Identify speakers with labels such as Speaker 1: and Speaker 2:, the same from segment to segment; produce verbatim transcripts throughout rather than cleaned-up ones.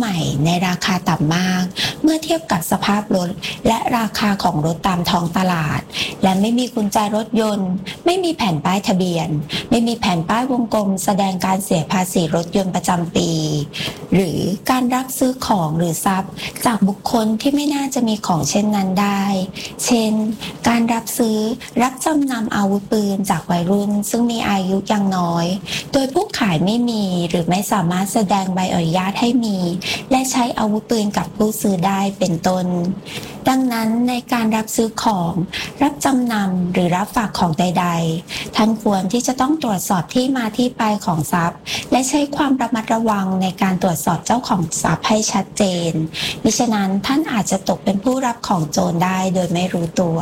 Speaker 1: ม่ในราคาต่ำมากเมื่อเทียบกับสภาพรถและราคาของรถตามท้องตลาดและไม่มีกุญแจรถยนต์ไม่มีแผ่นป้ายทะเบียนไม่มีแผ่นป้ายวงกลมแสดงการเสียภาษีรถยนต์ประจำปีหรือการรับซื้อของหรือทรัพย์จากบุคคลที่ไม่น่าจะมีของเช่นนั้นได้เช่นการรับซื้อรับจำนำอาวุธปืนจากวัยรุ่นซึ่งมีอายุยังน้อยโดยผู้ขายไม่มีหรือไม่สามารถแสดงใบอนุญาตให้มีและใช้อาวุธปืนกับผู้ซื้อได้เป็นต้นดังนั้นในการรับซื้อของรับจำนำหรือรับฝากของใดๆท่านควรที่จะต้องตรวจสอบที่มาที่ไปของทรัพย์และใช้ความระมัดระวังในการตรวจสอบเจ้าของทรัพย์ให้ชัดเจนมิฉะนั้นท่านอาจจะตกเป็นผู้รับของโจรได้โดยไม่รู้ตัว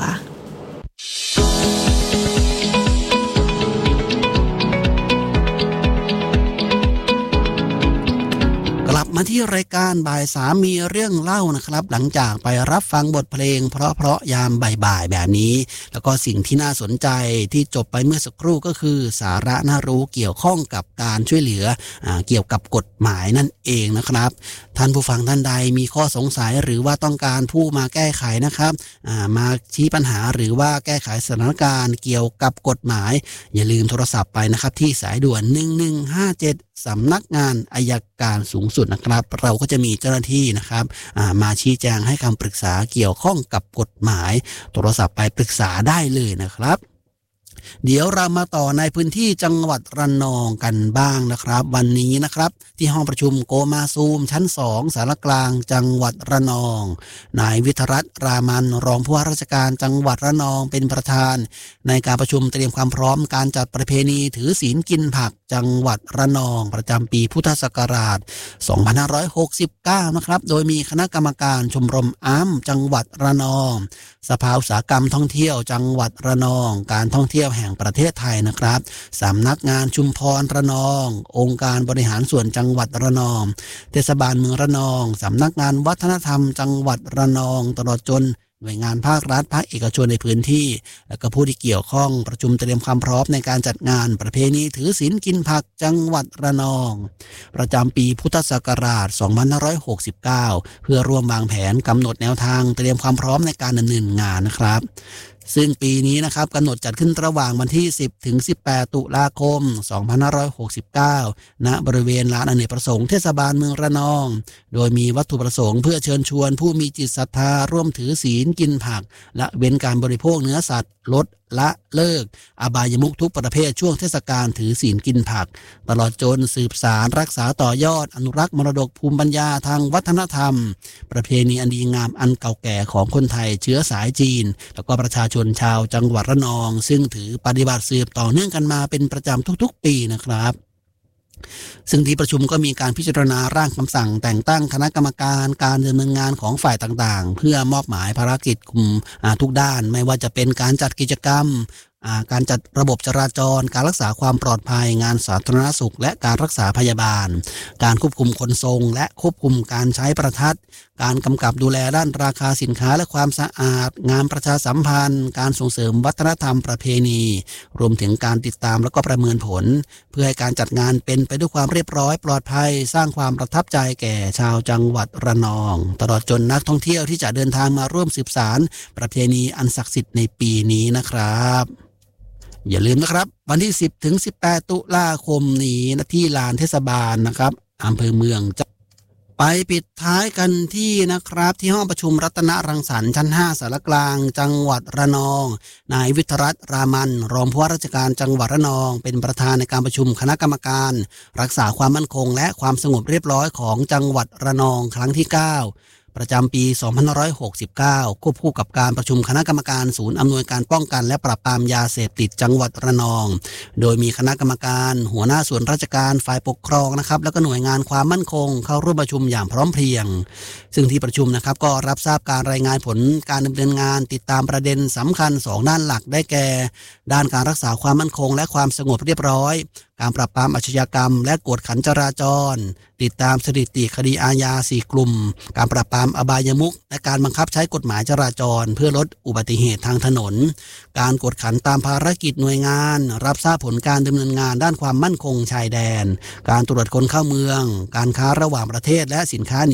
Speaker 2: กลับมาที่รายการบ่ายสามมีเรื่องเล่านะครับหลังจากไปรับฟังบทเพลงเพราะๆยามบ่ายๆแบบนี้แล้วก็สิ่งที่น่าสนใจที่จบไปเมื่อสักครู่ก็คือสาระน่ารู้เกี่ยวข้องกับการช่วยเหลืออ่าเกี่ยวกับกฎหมายนั่นเองนะครับท่านผู้ฟังท่านใดมีข้อสงสัยหรือว่าต้องการผู้มาแก้ไขนะครับอ่ามาชี้ปัญหาหรือว่าแก้ไขสถานการณ์เกี่ยวกับกฎหมายอย่าลืมโทรศัพท์ไปนะครับที่สายด่วนหนึ่งหนึ่งห้าเจ็ดสำนักงานอัยการสูงสุดนะครับเราก็จะมีเจ้าหน้าที่นะครับมาชี้แจงให้คำปรึกษาเกี่ยวข้องกับกฎหมายโทรศัพท์ไปปรึกษาได้เลยนะครับเดี๋ยวเรามาต่อในพื้นที่จังหวัดระนองกันบ้างนะครับวันนี้นะครับที่ห้องประชุมโกมาซูมชั้นสองสารกลางจังหวัดระนองนายวิทรัตน์รามันรองผู้ว่าราชการจังหวัดระนองเป็นประธานในการประชุมเตรียมความพร้อมการจัดประเพณีถือศีลกินผักจังหวัดระนองประจำปีพุทธศักราชสองพันห้าร้อยหกสิบเก้านะครับโดยมีคณะกรรมการชมรมอ้ำจังหวัดระนองสภาอุตสาหกรรมท่องเที่ยวจังหวัดระนองการท่องเที่ยวแห่งประเทศไทยนะครับสำนักงานชุมพรระนององค์การบริหารส่วนจังหวัดระนองเทศบาลเมืองระนองสำนักงานวัฒนธรรมจังหวัดระนองตลอดจนหน่วยงานภาครัฐภาคเอกชนในพื้นที่และก็ผู้ที่เกี่ยวข้องประชุมเตรียมความพร้อมในการจัดงานประเพณีถือศีลกินผักจังหวัดระนองประจำปีพุทธศักราชสองพันห้าร้อยหกสิบเก้าเพื่อร่วมวางแผนกำหนดแนวทางเตรียมความพร้อมในการดำเนินงานนะครับซึ่งปีนี้นะครับกำหนดจัดขึ้นระหว่างวันที่สิบถึงสิบแปดตุลาคมสองพันห้าร้อยหกสิบเก้าณบริเวณลานอเนกประสงค์เทศบาลเมืองระนองโดยมีวัตถุประสงค์เพื่อเชิญชวนผู้มีจิตศรัทธาร่วมถือศีลกินผักและเว้นการบริโภคเนื้อสัตว์ลดละเลิกอบายมุขทุกประเภทช่วงเทศกาลถือศีลกินผักตลอดจนสืบสารรักษาต่อยอดอนุรักษ์มรดกภูมิปัญญาทางวัฒนธรรมประเพณีอันดีงามอันเก่าแก่ของคนไทยเชื้อสายจีนแล้วก็ประชาชนชาวจังหวัดระนองซึ่งถือปฏิบัติสืบต่อเนื่องกันมาเป็นประจำทุกๆปีนะครับซึ่งที่ประชุมก็มีการพิจารณาร่างคำสั่งแต่งตั้งคณะกรรมการการดำเนินงานของฝ่ายต่างๆเพื่อมอบหมายภารกิจกลุ่มทุกด้านไม่ว่าจะเป็นการจัดกิจกรรมการจัดระบบจราจรการรักษาความปลอดภัยงานสาธารณสุขและการรักษาพยาบาลการควบคุมขนส่งและควบคุมการใช้ประทัดการกำกับดูแลด้านราคาสินค้าและความสะอาดงานประชาสัมพันธ์การส่งเสริมวัฒนธรรมประเพณีรวมถึงการติดตามและก็ประเมินผลเพื่อให้การจัดงานเป็นไปด้วยความเรียบร้อยปลอดภัยสร้างความประทับใจแก่ชาวจังหวัดระนองตลอดจนนักท่องเที่ยวที่จะเดินทางมาร่วมสืบสานประเพณีอันศักดิ์สิทธิ์ในปีนี้นะครับอย่าลืมนะครับวันที่สิบถึงสิบแปดตุลาคมนี้ที่ลานเทศบาลนะครับอำเภอเมืองจะไปปิดท้ายกันที่นะครับที่ห้องประชุมรัตนรังสรรค์ชั้นห้าสารกลางจังหวัดระนองนายวิทรัตน์รามันรองผู้ว่าราชการจังหวัดระนองเป็นประธานในการประชุมคณะกรรมการรักษาความมั่นคงและความสงบเรียบร้อยของจังหวัดระนองครั้งที่เก้าประจำปีสองพันห้าร้อยหกสิบเก้าควบคู่กับการประชุมคณะกรรมการศูนย์อำนวยการป้องกันและปราบปรามยาเสพติดจังหวัดระนองโดยมีคณะกรรมการหัวหน้าส่วนราชการฝ่ายปกครองนะครับแล้วก็หน่วยงานความมั่นคงเข้าร่วมประชุมอย่างพร้อมเพรียงซึ่งที่ประชุมนะครับก็รับทราบการรายงานผลการดำเนินงานติดตามประเด็นสำคัญสองด้านหลักได้แก่ด้านการรักษาความมั่นคงและความสงบเรียบร้อยการปราบปรามอาชญากรรมและกวดขันจราจรติดตามสถิติคดีอาญาสี่กลุ่มการปราบปรามอบายมุขและการบังคับใช้กฎหมายจราจรเพื่อลดอุบัติเหตุทางถนนการกวดขันตามภารกิจหน่วยงานรับทราบผลการดำเนินงานด้านความมั่นคงชายแดนการตรวจคนเข้าเมืองการค้าระหว่างประเทศและสินค้า